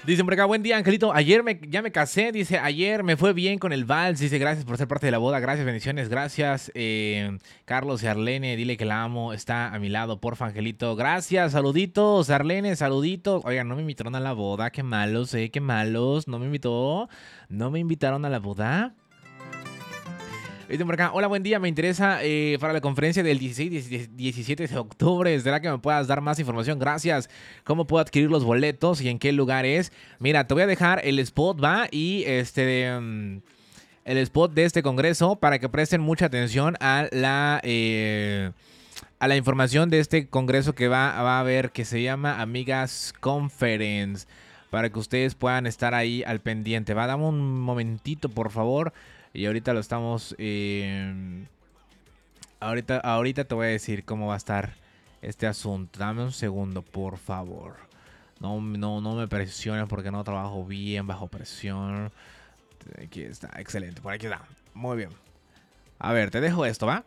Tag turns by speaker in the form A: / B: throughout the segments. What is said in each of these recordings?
A: Dicen por acá, buen día, Angelito. Ayer ya me casé, dice, ayer me fue bien con el vals. Dice, gracias por ser parte de la boda, gracias, bendiciones, gracias. Carlos y Arlene, dile que la amo, está a mi lado, porfa, Angelito. Gracias, saluditos, Arlene, saluditos. Oigan, no me invitaron a la boda, qué malos, qué malos. No me invitaron a la boda. Dicen por acá, hola, buen día, me interesa para la conferencia del 16-17 de octubre. ¿Será que me puedas dar más información? Gracias. ¿Cómo puedo adquirir los boletos y en qué lugar es? Mira, te voy a dejar el spot, ¿va? Y el spot de este congreso para que presten mucha atención a la información de este congreso que va a haber, que se llama Amigas Conference, para que ustedes puedan estar ahí al pendiente. Va, dame un momentito, por favor. Y ahorita lo estamos... ahorita te voy a decir cómo va a estar este asunto. Dame un segundo, por favor. No me presiones porque no trabajo bien bajo presión. Aquí está, excelente. Por aquí está. Muy bien. A ver, te dejo esto, ¿va?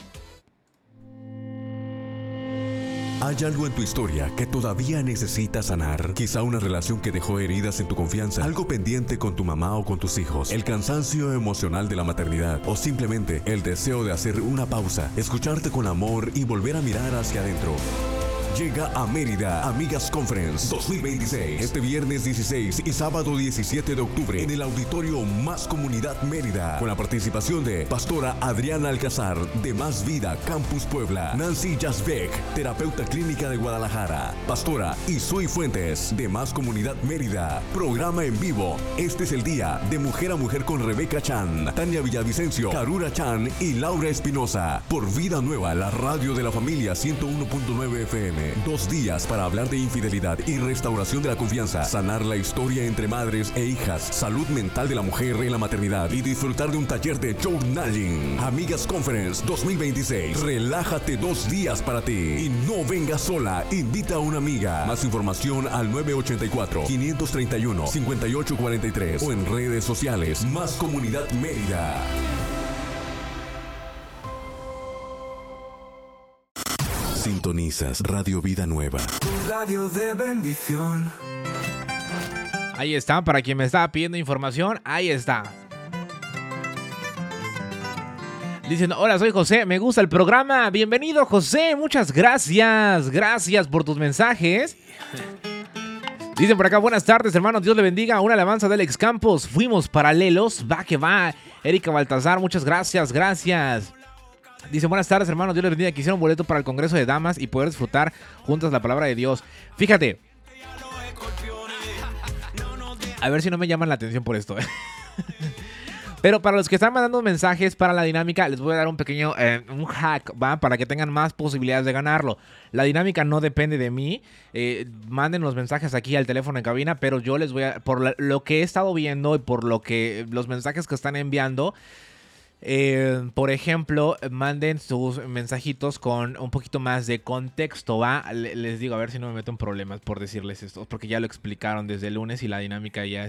B: ¿Hay algo en tu historia que todavía necesita sanar? Quizá una relación que dejó heridas en tu confianza, algo pendiente con tu mamá o con tus hijos, el cansancio emocional de la maternidad o simplemente el deseo de hacer una pausa, escucharte con amor y volver a mirar hacia adentro. Llega a Mérida Amigas Conference 2026, este viernes 16 y sábado 17 de octubre en el Auditorio Más Comunidad Mérida, con la participación de Pastora Adriana Alcázar de Más Vida Campus Puebla, Nancy Jasbeck, terapeuta clínica de Guadalajara, Pastora Isui Fuentes de Más Comunidad Mérida, programa en vivo. Este es el día de Mujer a Mujer con Rebeca Chan, Tania Villavicencio, Karura Chan y Laura Espinosa, por Vida Nueva, la radio de la familia 101.9 FM. 2 días para hablar de infidelidad y restauración de la confianza, sanar la historia entre madres e hijas, salud mental de la mujer en la maternidad y disfrutar de un taller de journaling. Amigas Conference 2026. Relájate 2 días para ti y no vengas sola. Invita a una amiga. Más información al 984-531-5843 o en redes sociales. Más Comunidad Mérida. Sintonizas Radio Vida Nueva.
C: Tu radio de bendición.
A: Ahí está, para quien me estaba pidiendo información, ahí está. Dicen, hola, soy José, me gusta el programa. Bienvenido, José, muchas gracias. Gracias por tus mensajes. Dicen por acá, buenas tardes, hermanos, Dios le bendiga. Una alabanza del ex Campos, fuimos paralelos, va que va. Erika Baltazar, muchas gracias, gracias. Dicen, buenas tardes, hermanos, Dios les bendiga. Quisiera un boleto para el Congreso de Damas y poder disfrutar juntas la palabra de Dios. Fíjate. A ver si no me llaman la atención por esto. Pero para los que están mandando mensajes para la dinámica, les voy a dar un pequeño un hack, ¿va? Para que tengan más posibilidades de ganarlo. La dinámica no depende de mí. Manden los mensajes aquí al teléfono en cabina, pero yo les voy a... Por lo que he estado viendo y por lo que los mensajes que están enviando... por ejemplo, manden sus mensajitos con un poquito más de contexto, ¿va? Les digo, a ver si no me meto en problemas por decirles esto, porque ya lo explicaron desde el lunes y la dinámica ya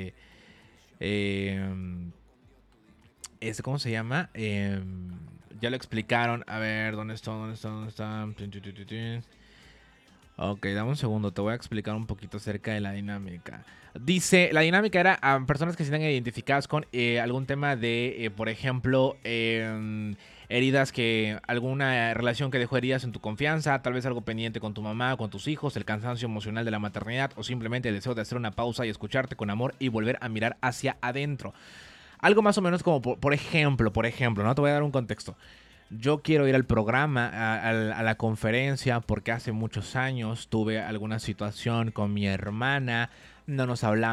A: ¿cómo se llama? Ya lo explicaron. A ver, ¿dónde está? Ok, dame un segundo, te voy a explicar un poquito acerca de la dinámica. Dice, la dinámica era a personas que se sientan identificadas con algún tema de, por ejemplo, heridas alguna relación que dejó heridas en tu confianza, tal vez algo pendiente con tu mamá o con tus hijos, el cansancio emocional de la maternidad o simplemente el deseo de hacer una pausa y escucharte con amor y volver a mirar hacia adentro. Algo más o menos como, por ejemplo, ¿no? Te voy a dar un contexto. Yo quiero ir al programa, a la conferencia, porque hace muchos años tuve alguna situación con mi hermana, no nos hablamos.